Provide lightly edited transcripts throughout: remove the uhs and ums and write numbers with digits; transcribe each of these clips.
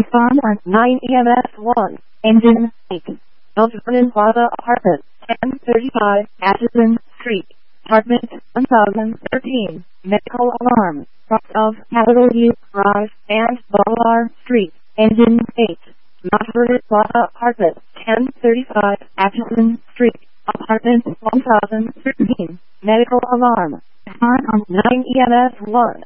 Respond on 9 EMS 1. Engine 8. Mount Vernon Plaza Apartment, 1035 Atchison Street, Apartment 1013. Medical alarm. Cross of Capitol U Drive and Bolivar Street. Engine 8. Mount Vernon Plaza Apartment, 1035 Atchison Street, Apartment 1013. Medical alarm. Respond on 9 EMS 1.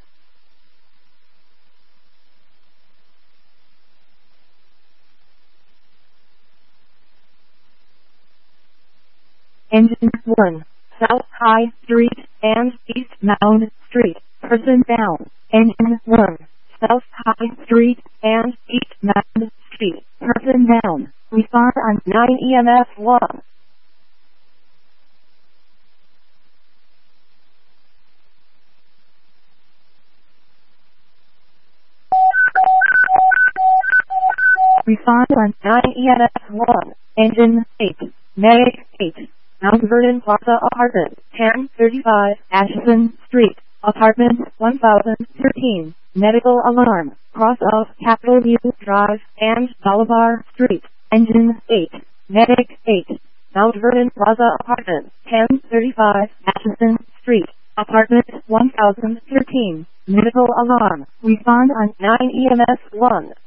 Engine 1. South High Street and East Mound Street. Person down. Engine 1. South High Street and East Mound Street. Person down. Respond on 9 EMS 1. Respond on 9 EMS 1. Engine 8. Medic 8. Mount Vernon Plaza Apartment, 1035 Atchison Street, Apartment 1013. Medical alarm. Cross of Capitol U Drive and Bolivar Street. Engine 8. Medic 8. Mount Vernon Plaza Apartment, 1035 Atchison Street, Apartment 1013. Medical alarm. Respond on 9 EMS 1.